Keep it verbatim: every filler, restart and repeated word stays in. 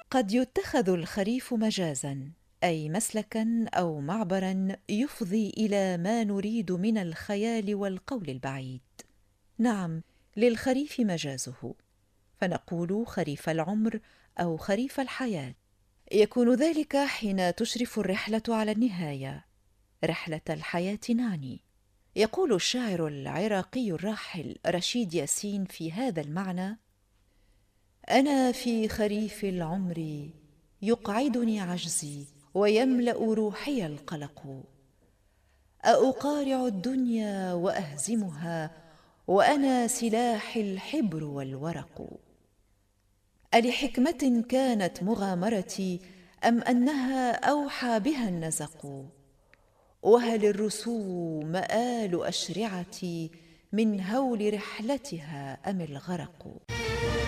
قد يتخذ الخريف مجازا، أي مسلكا أو معبرا يفضي إلى ما نريد من الخيال والقول البعيد. نعم، للخريف مجازه، فنقول خريف العمر أو خريف الحياة. يكون ذلك حين تشرف الرحلة على النهاية، رحلة الحياة نعني. يقول الشاعر العراقي الراحل رشيد ياسين في هذا المعنى: أنا في خريف العمر يقعدني عجزي ويملأ روحي القلق، أأقارع الدنيا وأهزمها وأنا سلاحي الحبر والورق. ألحكمة كانت مغامرتي أم أنها أوحى بها النزق؟ وهل الرسو مآل أشرعتي من هول رحلتها أم الغرق؟